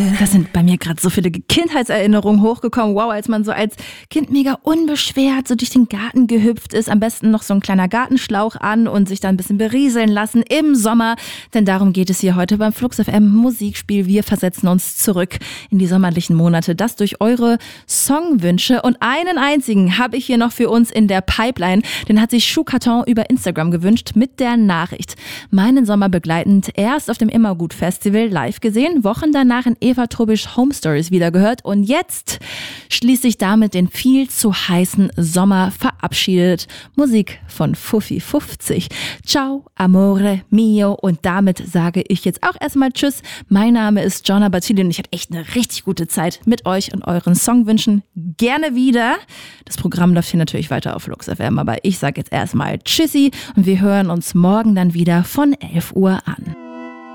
Da sind bei mir gerade so viele Kindheitserinnerungen hochgekommen. Wow, als man so als Kind mega unbeschwert so durch den Garten gehüpft ist. Am besten noch so ein kleiner Gartenschlauch an und sich dann ein bisschen berieseln lassen im Sommer. Denn darum geht es hier heute beim Flux FM Musikspiel. Wir versetzen uns zurück in die sommerlichen Monate. Das durch eure Songwünsche. Und einen einzigen habe ich hier noch für uns in der Pipeline. Den hat sich Schuhkarton über Instagram gewünscht mit der Nachricht: meinen Sommer begleitend, erst auf dem Immergut Festival live gesehen, Wochen danach in Eva Trobisch Home Stories wieder gehört und jetzt schließe ich damit den viel zu heißen Sommer verabschiedet. Musik von Fuffi 50. Ciao, amore mio, und damit sage ich jetzt auch erstmal Tschüss. Mein Name ist Jonna Battili und ich hatte echt eine richtig gute Zeit mit euch und euren Songwünschen. Gerne wieder. Das Programm läuft hier natürlich weiter auf Flux FM, aber ich sage jetzt erstmal Tschüssi und wir hören uns morgen dann wieder von 11 Uhr an.